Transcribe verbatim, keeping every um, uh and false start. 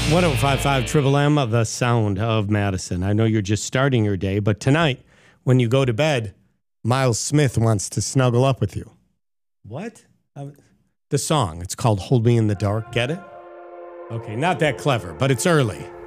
one oh five point five Triple M, the sound of Madison. I know you're just starting your day, but tonight, when you go to bed, Miles Smith wants to snuggle up with you. What? Uh, the song. It's called Hold Me in the Dark. Get it? Okay, not that clever, but it's early.